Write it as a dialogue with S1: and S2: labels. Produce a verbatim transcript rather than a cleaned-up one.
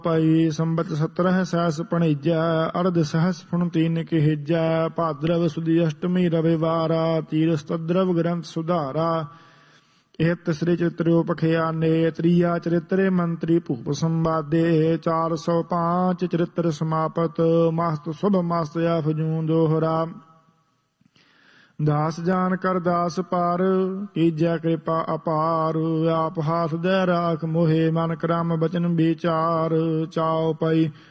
S1: ਭਾਈ ਸੰਬਤ ਸਤਰਹ ਸਹਿਸ ਪਣੀਜੈ ਅਰਧ ਸਹਿਸ ਫੁਣ ਤੀਨ ਕਹਿਜੈ ਭਾਦਰਵ ਸੁਦੀ ਅਸ਼ਟਮੀ ਰਵਿਵਾਰਾ ਤੀਰਸ ਤਦਰਵ ਗ੍ਰੰਥ ਸੁਧਾਰਾ। ਇਹ ਤਿਸਰੇ ਚਰਿਤ੍ਰੋ ਪਖਿਆਨੇ ਤ੍ਰੀਆ ਚਰਿਤਰੇ ਮੰਤਰੀ ਭੂਪ ਸੰਵਾਦੇ ਚਾਰ ਸੌ ਪਾਂਚ ਚਰਿਤ੍ਰ ਸਮਾਪਤ ਮਸਤ ਸੁਭ ਮਸਤ ਆਫਜੂ ਦੋਹਰਾ। ਦਾਸ ਜਾਨ ਕਰ ਦਾਸ ਪਾਰ ਕੀਜੈ ਕਿਰਪਾ ਅਪਾਰ ਆਪ ਹਾਥ ਦੇ ਰਾਖ ਮੋਹੇ ਮਨ ਕਰਮ ਬਚਨ ਵਿਚਾਰ ਚਾਉ ਪਈ